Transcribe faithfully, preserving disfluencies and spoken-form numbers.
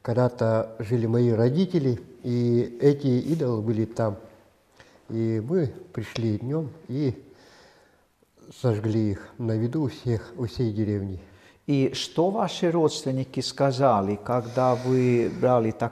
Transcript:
когда-то жили мои родители, и эти идолы были там. И мы пришли днем и сожгли их на виду у всех, у всей деревни. И что ваши родственники сказали, когда вы брали такое